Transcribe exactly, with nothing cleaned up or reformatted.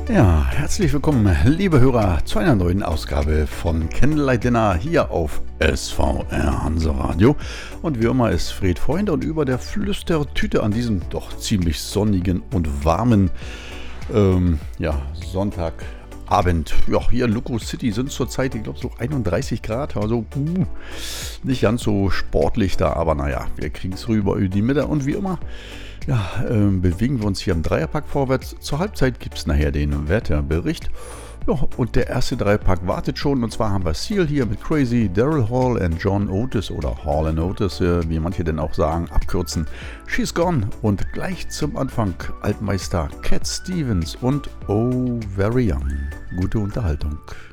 Ja, herzlich willkommen, liebe Hörer, zu einer neuen Ausgabe von Candlelight Dinner hier auf S V R Hansa Radio. Und wie immer ist Fred Freund und über der Flüstertüte an diesem doch ziemlich sonnigen und warmen ähm, ja, Sonntagabend. Ja, hier in Luco City sind es zurzeit, ich glaube, so einunddreißig Grad, also uh, nicht ganz so sportlich da, aber naja, wir kriegen es rüber über die Mitte und wie immer. Ja, äh, bewegen wir uns hier im Dreierpack vorwärts. Zur Halbzeit gibt es nachher den Wetterbericht. Ja, und der erste Dreierpack wartet schon. Und zwar haben wir Seal hier mit Crazy, Daryl Hall und John Otis oder Hall and Otis, äh, wie manche denn auch sagen, abkürzen. She's Gone und gleich zum Anfang Altmeister Cat Stevens und Oh Very Young. Gute Unterhaltung.